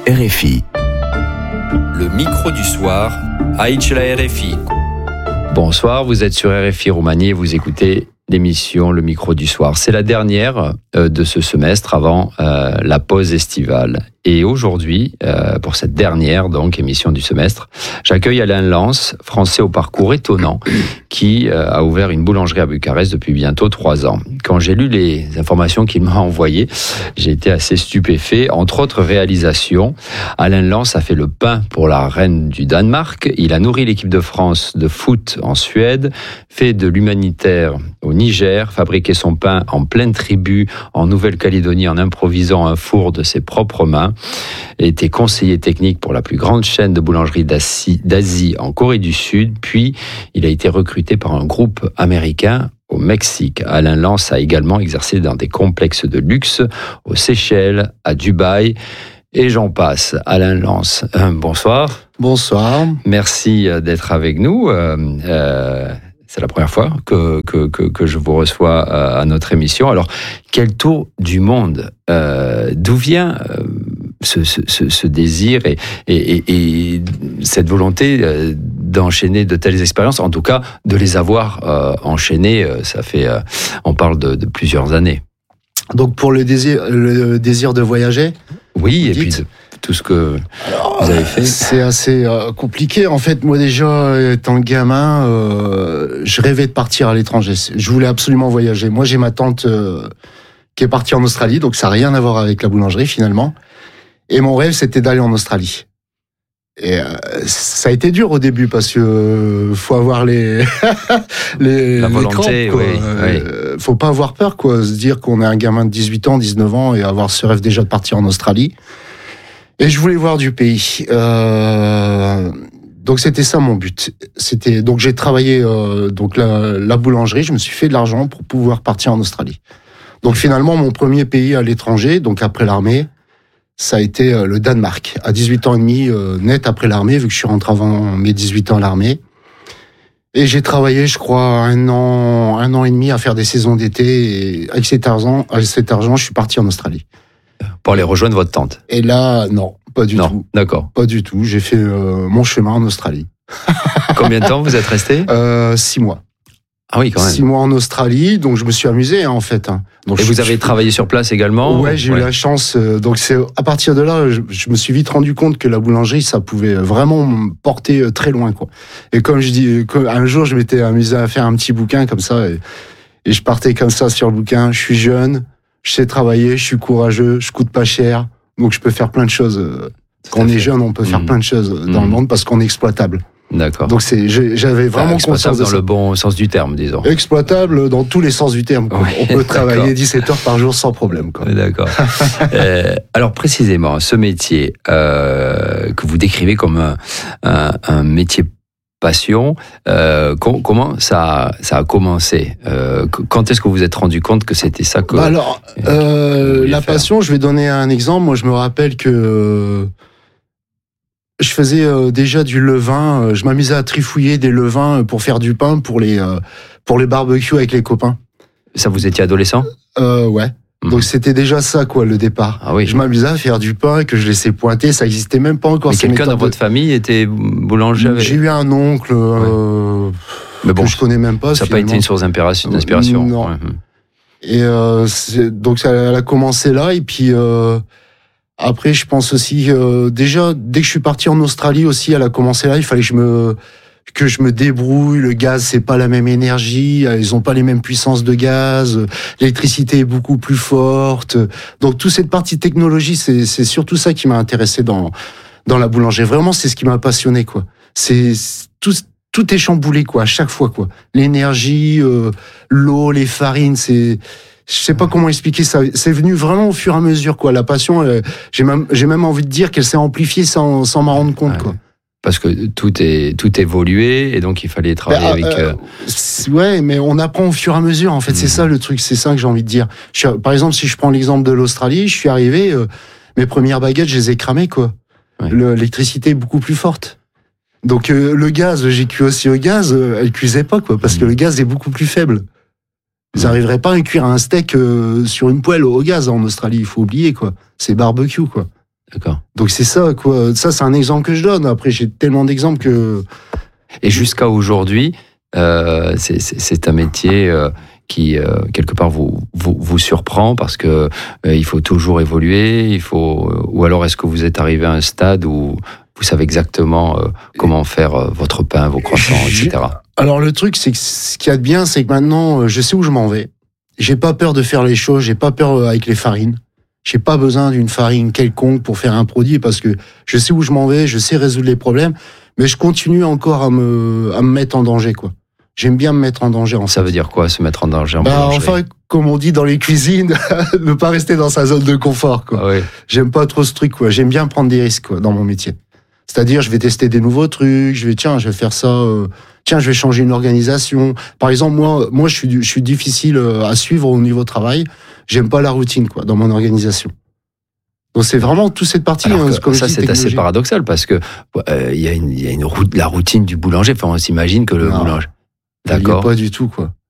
RFI. Le micro du soir, Aici la RFI. Bonsoir, vous êtes sur RFI Roumanie et vous écoutez l'émission Le micro du soir. C'est la dernière de ce semestre avant la pause estivale. Et aujourd'hui, pour cette dernière donc émission du semestre, j'accueille Alain Lance, français au parcours étonnant, qui a ouvert une boulangerie à Bucarest depuis bientôt 3 ans. Quand j'ai lu les informations qu'il m'a envoyées, j'ai été assez stupéfait. Entre autres réalisations, Alain Lance a fait le pain pour la reine du Danemark, il a nourri l'équipe de France de foot en Suède, fait de l'humanitaire au Niger, fabriqué son pain en pleine tribu en Nouvelle-Calédonie en improvisant un four de ses propres mains, était conseiller technique pour la plus grande chaîne de boulangerie d'Asie en Corée du Sud, puis il a été recruté par un groupe américain au Mexique. Alain Lance a également exercé dans des complexes de luxe aux Seychelles, à Dubaï, et j'en passe. Alain Lance, bonsoir. Bonsoir. Merci d'être avec nous. C'est la première fois que je vous reçois à notre émission. Alors, quel tour du monde, d'où vient ce désir et cette volonté d'enchaîner de telles expériences, en tout cas de les avoir enchaînées, ça fait, on parle de plusieurs années. Donc pour le désir de voyager. Oui, et puis tout ce que vous avez fait. C'est assez compliqué. En fait, moi déjà, étant gamin, je rêvais de partir à l'étranger. Je voulais absolument voyager. Moi, j'ai ma tante qui est partie en Australie, donc ça n'a rien à voir avec la boulangerie finalement. Et mon rêve, c'était d'aller en Australie. Et ça a été dur au début parce que faut avoir la volonté, crampes, quoi. Oui. Faut pas avoir peur, quoi. Se dire qu'on est un gamin de 18 ans, 19 ans et avoir ce rêve déjà de partir en Australie. Et je voulais voir du pays. Donc c'était ça mon but. Donc j'ai travaillé donc la boulangerie. Je me suis fait de l'argent pour pouvoir partir en Australie. Donc finalement mon premier pays à l'étranger, donc après l'armée, ça a été le Danemark. À 18 ans et demi, net après l'armée, vu que je suis rentré avant mes 18 ans à l'armée. Et j'ai travaillé, je crois, un an et demi à faire des saisons d'été. Et avec cet argent, je suis parti en Australie. Pour aller rejoindre votre tante. Et là, non, pas du tout. D'accord. Pas du tout. J'ai fait mon chemin en Australie. Combien de temps vous êtes resté 6 mois. Ah oui, quand même. 6 mois en Australie, donc je me suis amusé en fait. Donc, et vous avez travaillé sur place également ? Ouais, j'ai eu la chance. Donc c'est à partir de là, je me suis vite rendu compte que la boulangerie, ça pouvait vraiment me porter très loin, quoi. Et comme je dis, un jour, je m'étais amusé à faire un petit bouquin comme ça, et je partais comme ça sur le bouquin. Je suis jeune, je sais travailler, je suis courageux, je coûte pas cher, donc je peux faire plein de choses. Quand on est jeune, on peut faire plein de choses dans le monde parce qu'on est exploitable. D'accord. Donc j'avais vraiment conscience de ça. Dans le bon sens du terme, disons. Exploitable dans tous les sens du terme. Oui, on peut travailler 17 heures par jour sans problème, quoi. D'accord. Alors précisément, ce métier que vous décrivez comme un métier passion, comment ça a commencé ? Quand est-ce que vous vous êtes rendu compte que c'était ça que... La passion, je vais donner un exemple. Moi, je me rappelle que... je faisais déjà du levain. Je m'amusais à trifouiller des levains pour faire du pain pour les barbecues avec les copains. Ça, vous étiez adolescent ? Ouais. Donc c'était déjà ça, quoi, le départ. Ah oui. Je m'amusais à faire du pain que je laissais pointer. Ça n'existait même pas encore. Mais quelqu'un dans votre famille était boulanger ? J'ai eu un oncle mais bon, que je connais même pas. Ça n'a pas été une source d'inspiration. Non. Ouais. Et donc ça a commencé là. Et puis après, je pense aussi déjà dès que je suis parti en Australie aussi, elle a commencé là. Il fallait que je me débrouille. Le gaz, c'est pas la même énergie. Ils ont pas les mêmes puissances de gaz. L'électricité est beaucoup plus forte. Donc toute cette partie technologie, c'est surtout ça qui m'a intéressé dans la boulangerie. Vraiment, c'est ce qui m'a passionné, quoi. C'est tout est chamboulé, quoi, à chaque fois, quoi. L'énergie, l'eau, les farines, je sais pas comment expliquer ça. C'est venu vraiment au fur et à mesure, quoi. La passion, j'ai même envie de dire qu'elle s'est amplifiée sans m'en rendre compte, quoi. Parce que tout évoluait et donc il fallait travailler avec... Ouais, mais on apprend au fur et à mesure, en fait. C'est ça le truc, c'est ça que j'ai envie de dire. Par exemple, si je prends l'exemple de l'Australie, je suis arrivé, mes premières baguettes, je les ai cramées, quoi. Ouais. L'électricité est beaucoup plus forte. Donc le gaz, j'ai cuit aussi au gaz, elle cuisait pas, quoi, parce que le gaz est beaucoup plus faible. Vous n'arriverez pas à cuire un steak sur une poêle au gaz en Australie, il faut oublier, quoi. C'est barbecue, quoi. D'accord. Donc c'est ça, quoi. Ça, c'est un exemple que je donne. Après, j'ai tellement d'exemples que... Et jusqu'à aujourd'hui, c'est un métier qui, quelque part, vous surprend parce que il faut toujours évoluer, ou alors est-ce que vous êtes arrivé à un stade où vous savez exactement comment faire votre pain, vos croissants, etc. Alors le truc, c'est que ce qu'il y a de bien, c'est que maintenant, je sais où je m'en vais. J'ai pas peur de faire les choses, j'ai pas peur avec les farines. J'ai pas besoin d'une farine quelconque pour faire un produit parce que je sais où je m'en vais, je sais résoudre les problèmes, mais je continue encore à me mettre en danger, quoi. J'aime bien me mettre en danger. Ça veut dire quoi, se mettre en danger? Enfin, comme on dit dans les cuisines, ne pas rester dans sa zone de confort, quoi. Ah oui. J'aime pas trop ce truc, quoi. J'aime bien prendre des risques, quoi, dans mon métier. C'est-à-dire, je vais tester des nouveaux trucs, je vais faire ça, je vais changer une organisation. Par exemple, moi, je suis difficile à suivre au niveau travail. J'aime pas la routine, quoi, dans mon organisation. Donc c'est vraiment toute cette partie. Comme ça, c'est assez paradoxal parce que il y a la routine du boulanger. Enfin, on s'imagine que le boulanger. D'accord. Pas du tout, quoi.